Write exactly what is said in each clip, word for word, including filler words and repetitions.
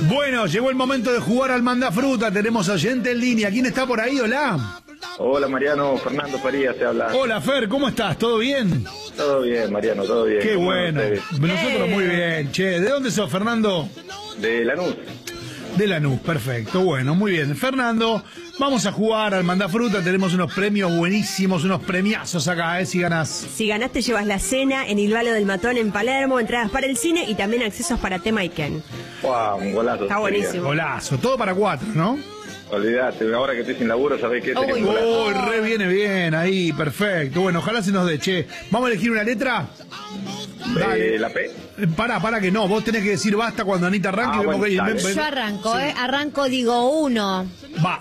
Bueno, llegó el momento de jugar al Mandafruta. Tenemos oyente en línea. ¿Quién está por ahí? Hola. Hola Mariano, Fernando Farías te habla. Hola Fer, ¿cómo estás? ¿Todo bien? Todo bien, Mariano, todo bien. Qué bueno. Nosotros muy bien. Che, ¿de dónde sos, Fernando? De Lanús. De Lanús, perfecto. Bueno, muy bien. Fernando, vamos a jugar al Mandafruta. Tenemos unos premios buenísimos, unos premiazos acá, ¿eh? Si ganás. Si ganás te llevas la cena en Ilvalo del Matón en Palermo, entradas para el cine y también accesos para Tema y Ken. Wow, un golazo. Está buenísimo. Golazo, todo para cuatro, ¿no? Olvídate, ahora que estoy sin laburo, ¿sabés qué? Uy, oh, re viene bien, ahí, perfecto. Bueno, ojalá se nos dé, che. ¿Vamos a elegir una letra? Dale. Eh, ¿La P? Eh, Pará, pará que no, vos tenés que decir basta cuando Anita arranque. Ah, y bueno, vemos que- dale. ven- Yo arranco, ¿eh? Arranco, digo uno. Va.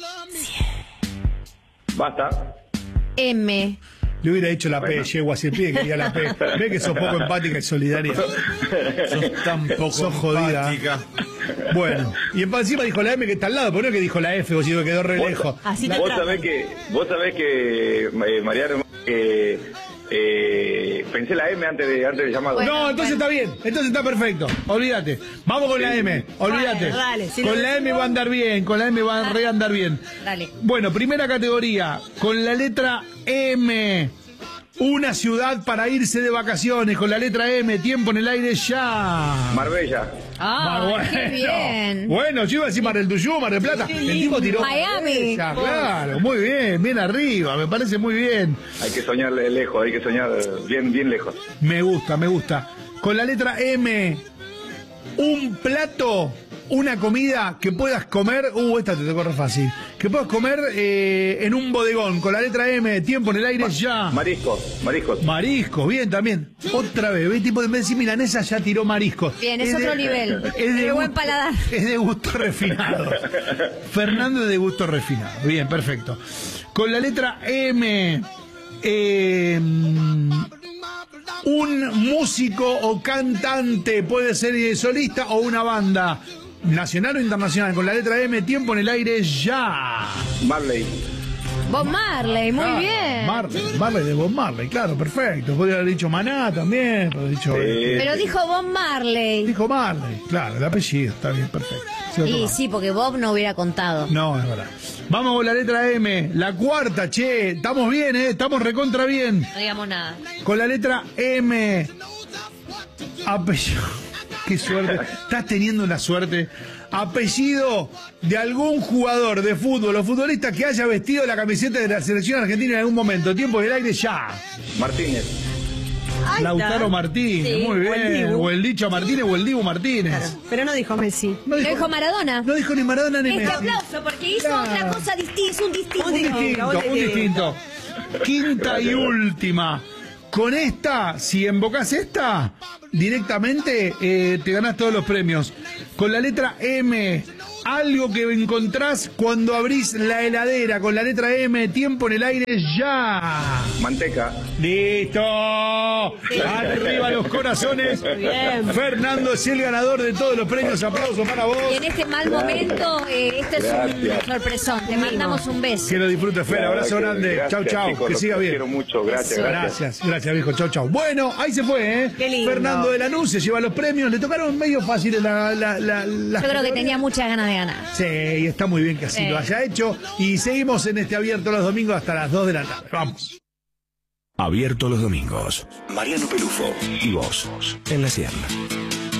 Basta. M. Le hubiera dicho la Bueno. P, yegua, si el pibe quería la P. Ve que sos poco empática y solidaria. Sos tan poco Sos jodida. empática. Bueno, y encima dijo la M que está al lado, pero no que dijo la F, vos digo que quedó re Vos- lejos. Así te Vos atrapan. sabés que, vos sabés que eh, Mariano, que eh, pensé la M antes de, antes de llamar. Bueno. No, entonces está bien, entonces está perfecto. Olvídate. Vamos con la M, olvídate. Bueno, dale, si con lo la M va a andar bien, con la M va a re andar bien. Dale. Bueno, primera categoría, con la letra M. Una ciudad para irse de vacaciones, con la letra M, tiempo en el aire ya. Marbella. Ah, qué bien. Bueno, yo iba a decir Mar del Tuyú, Mar del Plata. El tipo tiró Miami. Marbella, claro, muy bien, bien arriba, me parece muy bien. Hay que soñar lejos, hay que soñar bien, bien lejos. Me gusta, me gusta. Con la letra M, un plato, una comida que puedas comer. Uh, esta te tocó re fácil. Que puedas comer eh, en un bodegón. Con la letra M, tiempo en el aire ya. Mariscos, mariscos. Mariscos, bien también. Otra vez, ve tipo de vez de decir milanesa ya tiró mariscos. Bien, es de- otro nivel. Es de, De buen gusto- paladar. Es de gusto refinado. Fernando es de gusto refinado. Bien, perfecto. Con la letra M, eh, un músico o cantante, puede ser eh, solista o una banda, nacional o internacional. Con la letra M, tiempo en el aire ya. Marley. Bob Marley, muy Ah, bien. Marley, Marley de Bob Marley, claro, perfecto. Podría haber dicho Maná también, podría haber dicho. Sí. Pero dijo Bob Marley. Dijo Marley, claro, el apellido, está bien, perfecto. Sí, otro Y más. sí, porque Bob no hubiera contado. No, es verdad. Vamos con la letra M, la cuarta, che. Estamos bien, ¿eh? Estamos recontra bien. No digamos nada. Con la letra M. Apellido. Qué suerte. Estás teniendo una suerte. Apellido de algún jugador de fútbol o futbolista que haya vestido la camiseta de la selección argentina en algún momento. Tiempo del aire ya. Martínez. Ahí Lautaro está. Martínez, Sí, muy o el bien. Dibu. O el Dicho Martínez o el Dibu Martínez. Claro, pero no dijo Messi. No Lo dijo Maradona. No dijo ni Maradona ni Este Messi. aplauso, porque hizo Claro. otra cosa distinta, es un distinto. Un distinto, un distinto. Quinta y última. Con esta, si embocás esta, directamente eh, te ganás todos los premios. Con la letra M, algo que encontrás cuando abrís la heladera. Con la letra M, tiempo en el aire ya. Manteca. ¡Listo! Arriba los corazones. Bien. Fernando es el ganador de todos los premios. Aplausos para vos. Y en este mal momento, eh, esto es Gracias. un sorpresón. Te mandamos un beso. Que lo disfrutes, Fer. Abrazo grande. Gracias, Chau, chau. chicos, Que los siga bien. quiero mucho, gracias, gracias. Gracias, gracias, viejo. Chau, chau. Bueno, ahí se fue, ¿eh? Qué lindo. Fernando de Lanús se lleva los premios. Le tocaron medio fáciles la, la, la, las Yo creo que tenía categorías. muchas ganas de ganar. Sí, y está muy bien que así Sí. lo haya hecho. Y seguimos en este abierto los domingos hasta las dos de la tarde. Vamos. Abierto los domingos. Mariano Pelufo y vos en la cien.